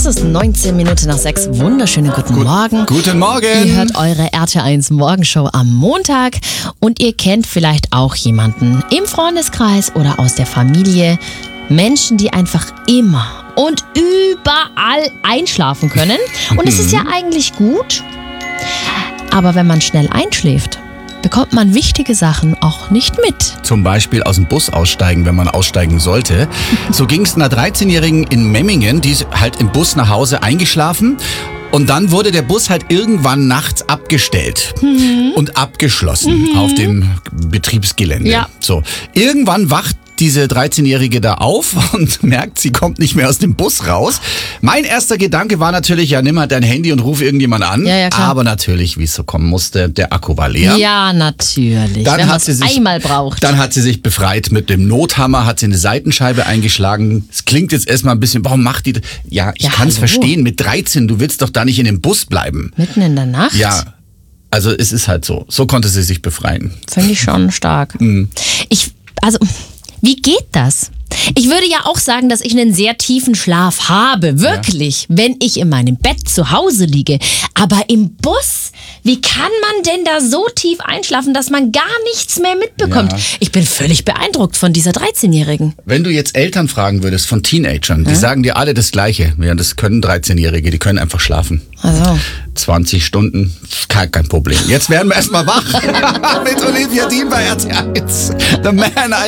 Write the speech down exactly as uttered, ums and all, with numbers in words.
ist neunzehn Minuten nach sechs. Wunderschönen guten Gut, Morgen. Guten Morgen. Ihr hört eure R T eins Morgenshow am Montag und ihr kennt vielleicht auch jemanden im Freundeskreis oder aus der Familie. Menschen, die einfach immer und überall einschlafen können. Und es ist ja eigentlich gut. Aber wenn man schnell einschläft, bekommt man wichtige Sachen auch nicht mit. Zum Beispiel aus dem Bus aussteigen, wenn man aussteigen sollte. So ging es einer dreizehnjährigen in Memmingen, die ist halt im Bus nach Hause eingeschlafen. Und dann wurde der Bus halt irgendwann nachts abgestellt mhm. und abgeschlossen mhm. auf dem Betriebsgelände. Ja. So. Irgendwann wacht diese dreizehnjährige da auf und merkt, sie kommt nicht mehr aus dem Bus raus. Mein erster Gedanke war natürlich, ja, nimm halt dein Handy und ruf irgendjemand an. Ja, ja, klar. Aber natürlich, wie es so kommen musste, der Akku war leer. Ja, natürlich. Dann wenn man hat sie es sich, einmal braucht. Dann hat sie sich befreit mit dem Nothammer, hat sie eine Seitenscheibe eingeschlagen. Es klingt jetzt erstmal ein bisschen, warum macht die das? Ja, ich Ja, kann es hallo. verstehen, mit dreizehn, du willst doch da nicht in dem Bus bleiben. Mitten in der Nacht? Ja, also es ist halt so. So konnte sie sich befreien. Finde ich schon stark. Mhm. Ich, also, wie geht das? Ich würde ja auch sagen, dass ich einen sehr tiefen Schlaf habe, wirklich, ja. wenn ich in meinem Bett zu Hause liege. Aber im Bus, wie kann man denn da so tief einschlafen, dass man gar nichts mehr mitbekommt? Ja. Ich bin völlig beeindruckt von dieser dreizehnjährigen. Wenn du jetzt Eltern fragen würdest von Teenagern, die ja? sagen dir alle das Gleiche. Ja, das können dreizehnjährige, die können einfach schlafen. Also. zwanzig Stunden, kein, kein Problem. Jetzt werden wir erstmal wach mit Olivia Dean bei R T eins. The Man I